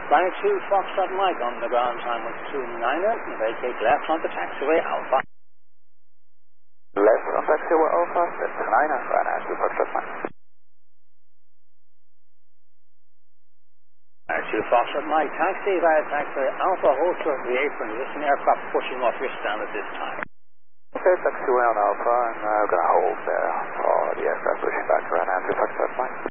Runway 2 Foxtrot Mike on the ground time was 29er. Vacate left on the taxiway Alpha. Left on taxiway Alpha, that's 9er, runway 2 Foxtrot Mike. Runway 2 Foxtrot Mike, taxi via taxiway Alpha, hold short of the apron. Is this an aircraft pushing off your stand at this time? Okay, taxiway on Alpha, and we're going to hold there for the aircraft pushing back to runway 2 Foxtrot Mike.